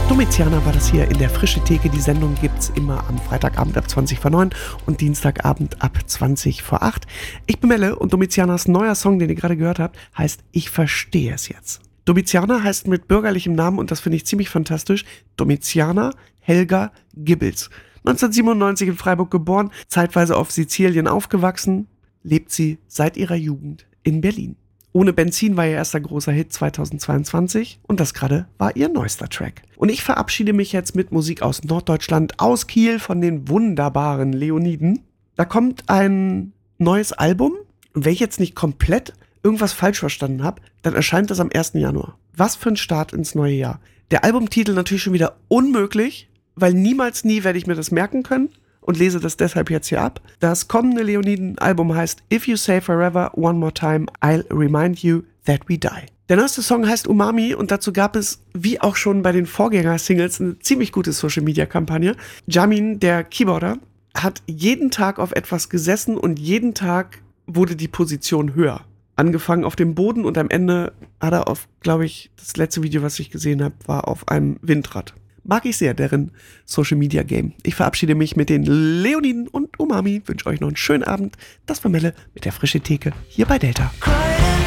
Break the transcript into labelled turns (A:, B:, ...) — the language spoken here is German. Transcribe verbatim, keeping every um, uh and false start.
A: Domiziana war das hier in der Frische Theke. Die Sendung gibt's immer am Freitagabend ab zwanzig vor neun und Dienstagabend ab zwanzig vor acht. Ich bin Melle und Domizianas neuer Song, den ihr gerade gehört habt, heißt Ich verstehe es jetzt. Domiziana heißt mit bürgerlichem Namen, und das finde ich ziemlich fantastisch, Domiziana Helga Gibbels. neunzehnhundertsiebenundneunzig in Freiburg geboren, zeitweise auf Sizilien aufgewachsen, lebt sie seit ihrer Jugend in Berlin. Ohne Benzin war ihr erster großer Hit zweitausendzweiundzwanzig und das gerade war ihr neuester Track. Und ich verabschiede mich jetzt mit Musik aus Norddeutschland, aus Kiel von den wunderbaren Leoniden. Da kommt ein neues Album und wenn ich jetzt nicht komplett irgendwas falsch verstanden habe, dann erscheint das am ersten Januar. Was für ein Start ins neue Jahr. Der Albumtitel natürlich schon wieder unmöglich, weil niemals nie werde ich mir das merken können. Und lese das deshalb jetzt hier ab. Das kommende Leoniden-Album heißt If You Say Forever One More Time, I'll Remind You That We Die. Der neueste Song heißt Umami und dazu gab es, wie auch schon bei den Vorgänger-Singles, eine ziemlich gute Social-Media-Kampagne. Jamin, der Keyboarder, hat jeden Tag auf etwas gesessen und jeden Tag wurde die Position höher. Angefangen auf dem Boden und am Ende hat er auf, glaube ich, das letzte Video, was ich gesehen habe, war auf einem Windrad. Mag ich sehr, deren Social-Media-Game. Ich verabschiede mich mit den Leoniden und Umami. Wünsche euch noch einen schönen Abend. Das war Melle mit der Frische Theke hier bei Delta.